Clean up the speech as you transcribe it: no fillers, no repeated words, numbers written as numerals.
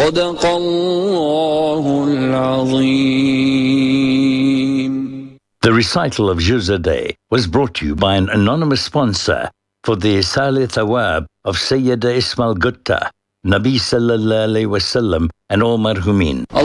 صدق الله العظيم. The recital of Juz a Day was brought to you by an anonymous sponsor for the Isal Thawab of Sayyida Ismail Gutta, Nabi Sallallahu Alaihi Wasallam and all marhumin.